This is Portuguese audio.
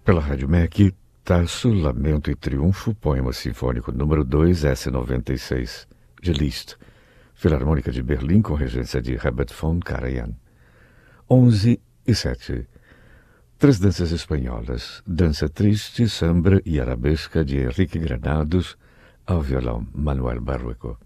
Pela Rádio MEC, Tasso, Lamento e Triunfo, poema sinfônico número 2, S96, de Liszt, Filarmônica de Berlim, com regência de Herbert von Karajan. 11:07. Três danças espanholas, Dança Triste, Samba e Arabesca, de Henrique Granados, ao violão Manuel Barrueco.